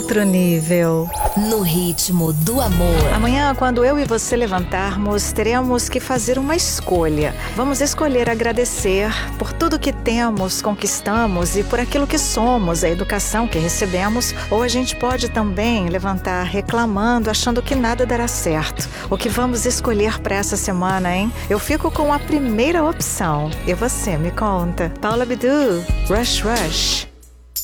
outro nível. No ritmo do amor. Amanhã, quando eu e você levantarmos, teremos que fazer uma escolha. Vamos escolher agradecer por tudo que temos, conquistamos e por aquilo que somos, a educação que recebemos, ou a gente pode também levantar reclamando, achando que nada dará certo. O que vamos escolher para essa semana, hein? Eu fico com a primeira opção. E você, me conta. Paula Abdul, Rush Rush.